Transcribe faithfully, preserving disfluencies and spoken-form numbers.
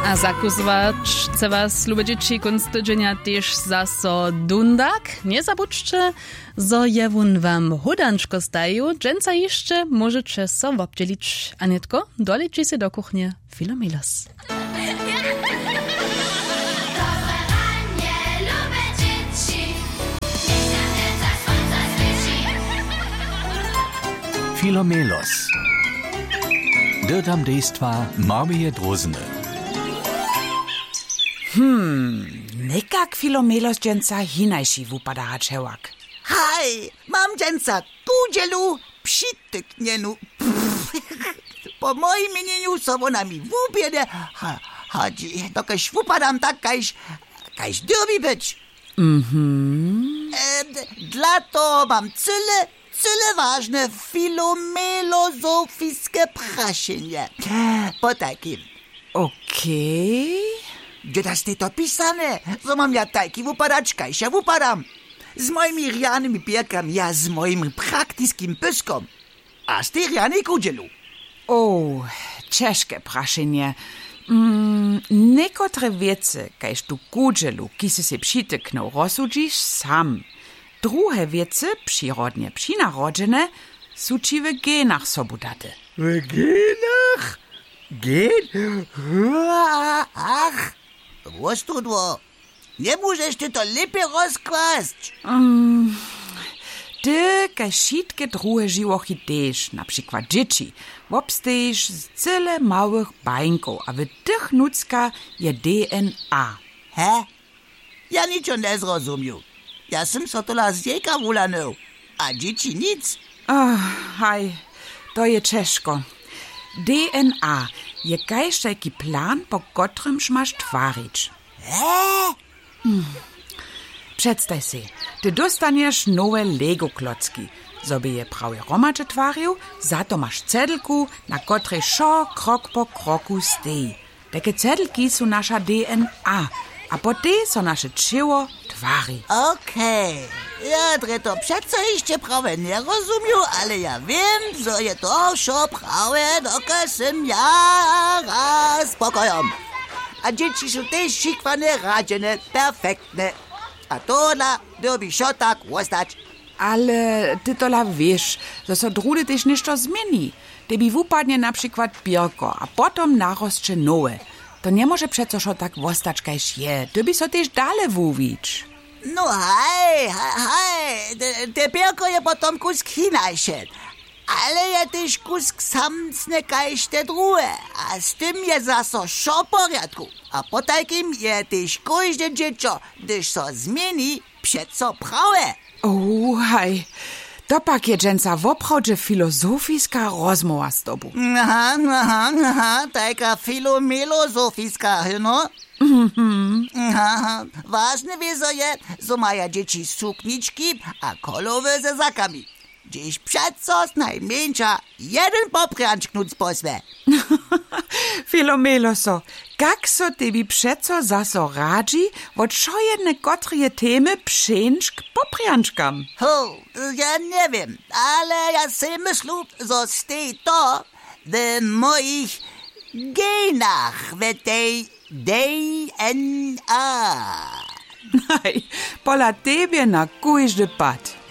A zakusować chce was, lubię dzieci, kunst tydzienia też zaso dundak. Nie zabudźcie, zo je wun wam hudanczko stają, dżęca jeszcze możecie so obdzielić. Anetko, doleci się do kuchni Filomelos. Filomelos. Dyrtam dejstva Marmije Drozene. Hmm, nekak Filomelos dżęca hinajsi wupada haczewak. Haj, mam dżęca kudzielu przytyknienu. Po moim imieniu so ona mi wubiede ha, chodzi, dokaż wupadam tak, kajś, kajś derbi być. Mhm. E, dla to mam cyle, cyle ważne filomelozofiskie praszenie. Po takim. Okej. Gdzie das to pisane? So mam ja taki wupadać, kajś ja wupadam. Z moimi rianymi pierkami, ja z moim praktycznym pyskom. A z tej riany kudzielu. O, ciężkie praszenie. Mm, nekotre wiece, kajż tu kudzielu, kisy se przytykną, rozsudzisz sam. Druhe wiece, przyrodnie przynarodzene, su ci w genach sobu date. W genach? Gen? Ach, roztrudło. Nie możesz ty to lepiej rozkłaść. Um, ty, kaj wszystkie druhe żyłochy też, na przykład dzieci, obstejesz z cyle małych bańków, a w tych nucka je D N A. Hä? Ja niczego nie zrozumiał. Ja sam so tola z jejka wulanął, a dzieci nic. Oh, haj, to je ciężko. D N A je kajż taki plan, po którym masz twarić. Hä? Hmm. Przedstaw si, ty dostaniesz nowe Lego-klocki. Sobie je prawie romacze twarił, za to masz cedelku, na której szo krok po kroku stej. Takie cedelki są nasza D N A, a po te są nasze ciało twari. Okej, okay. Ja dre to przeco jeszcze prawie nie rozumiał, ale ja wiem, że je to szo prawie, doka sam ja raz spokojom. A dzieci są też szykwane, radzene, perfektne. A tola derbi szo tak ostać. Ale ty tola wiesz, że so drudy też ništo zmieni. Tebi wupadnie na przykład pierko, a potom narosće nowe. To nie może przeco szo tak ostać, kajż je. Tebi so też dale wuwić. No haj, haj, haj, te, te pierko je potom kusk hinajšen. Ale je też kusk samcne kajž te druhe. A z tym je zaso szo porядku. A po takim je też każde dziecko, gdyż so zmieni, przeco prawe. O, haj. To pak je dżęca woprawdźe filozofiska rozmowa z tobą. Aha, aha, aha, taka filomelozofiska, no? Mhm. Aha, ważne wiezo je, że mają dzieci sukniczki, a kolowe ze zakami. Dziś przeco najmniejsza jeden popręcz knuc posłe. Filomeloso, jak so tebi przeco zaso radzi, wot szo jedne kotrie temy przęczk popręczkam? Ho, ja nie wiem, ale ja sobie myślę, że stoi to w moich genach, w tej D N A. Nej, pola tebie na kujždy pad.